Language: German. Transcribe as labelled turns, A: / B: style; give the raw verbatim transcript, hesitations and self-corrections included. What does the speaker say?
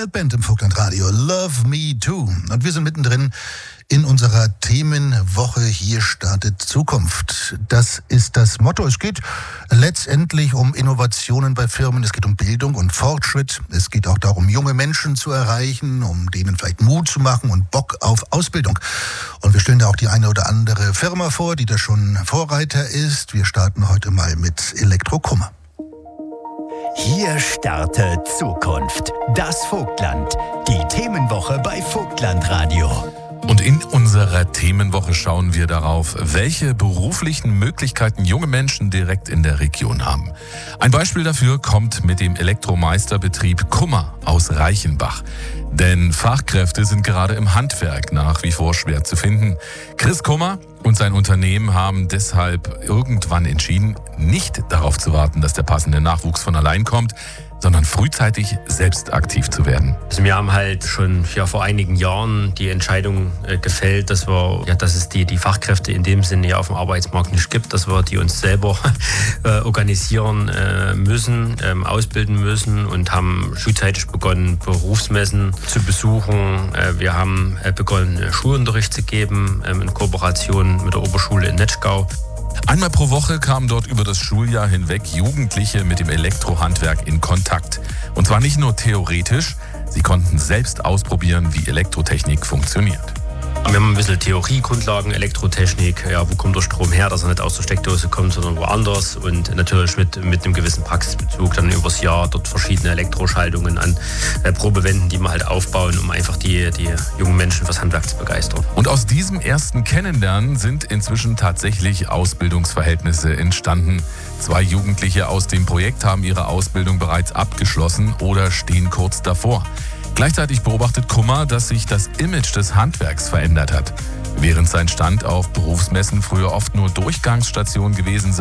A: Band im Vogtlandradio, Love Me Too. Und wir sind mittendrin in unserer Themenwoche. Hier startet Zukunft. Das ist das Motto. Es geht letztendlich um Innovationen bei Firmen. Es geht um Bildung und Fortschritt. Es geht auch darum, junge Menschen zu erreichen, um denen vielleicht Mut zu machen und Bock auf Ausbildung. Und wir stellen da auch die eine oder andere Firma vor, die da schon Vorreiter ist. Wir starten heute mal mit Elektrokummer.
B: Hier startet Zukunft. Das Vogtland. Die Themenwoche bei Vogtlandradio.
C: Und in unserer Themenwoche schauen wir darauf, welche beruflichen Möglichkeiten junge Menschen direkt in der Region haben. Ein Beispiel dafür kommt mit dem Elektromeisterbetrieb Kummer aus Reichenbach. Denn Fachkräfte sind gerade im Handwerk nach wie vor schwer zu finden. Chris Kummer und sein Unternehmen haben deshalb irgendwann entschieden, nicht darauf zu warten, dass der passende Nachwuchs von allein kommt, sondern frühzeitig selbst aktiv zu werden.
D: Also wir haben halt schon ja, vor einigen Jahren die Entscheidung äh, gefällt, dass wir, ja, dass es die, die Fachkräfte in dem Sinne ja auf dem Arbeitsmarkt nicht gibt, dass wir die uns selber äh, organisieren äh, müssen, ähm, ausbilden müssen und haben frühzeitig begonnen, Berufsmessen zu besuchen. Äh, wir haben äh, begonnen, Schulunterricht zu geben, ähm, in Kooperation mit der Oberschule in Netschgau.
C: Einmal pro Woche kamen dort über das Schuljahr hinweg Jugendliche mit dem Elektrohandwerk in Kontakt. Und zwar nicht nur theoretisch, sie konnten selbst ausprobieren, wie Elektrotechnik funktioniert.
D: Wir haben ein bisschen Theoriegrundlagen, Elektrotechnik, ja, wo kommt der Strom her, dass er nicht aus der Steckdose kommt, sondern woanders. Und natürlich mit, mit einem gewissen Praxisbezug dann übers Jahr dort verschiedene Elektroschaltungen an äh, Probewänden, die wir halt aufbauen, um einfach die, die jungen Menschen fürs Handwerk zu begeistern.
C: Und aus diesem ersten Kennenlernen sind inzwischen tatsächlich Ausbildungsverhältnisse entstanden. Zwei Jugendliche aus dem Projekt haben ihre Ausbildung bereits abgeschlossen oder stehen kurz davor. Gleichzeitig beobachtet Kummer, dass sich das Image des Handwerks verändert hat. Während sein Stand auf Berufsmessen früher oft nur Durchgangsstation gewesen sei,